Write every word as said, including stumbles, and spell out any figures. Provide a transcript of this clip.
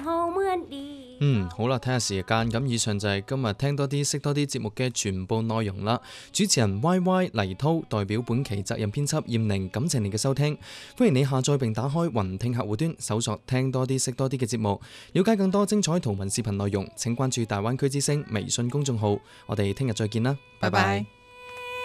好เหมือนดี嗯，好啦，睇下時間，咁以上就係今日聽多啲識多啲節目嘅全部內容啦。主持人 Y Y 黎濤代表本期責任編輯葉寧，感謝你嘅收聽。歡迎你下載並打開雲聽客戶端，搜索聽多啲識多啲嘅節目，了解更多精彩圖文視頻內容。請關注大灣區之聲微信公眾號。我哋聽日再見啦，拜拜。拜拜。